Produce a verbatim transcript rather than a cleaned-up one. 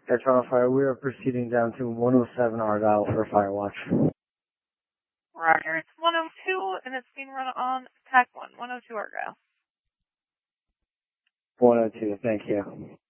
Toronto Fire, we are proceeding down to one oh seven Argyle for fire watch. Roger, it's one oh two, and it's being run on Pack one, one oh two Argyle. one oh two, thank you.